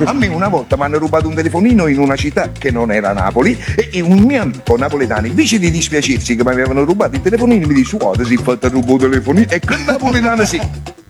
A me una volta mi hanno rubato un telefonino in una città che non era Napoli e un mio amico napoletano, invece di dispiacersi che mi avevano rubato il telefonino, mi dice: guarda, si è fatta rubare il telefonino, e quel napoletano sì.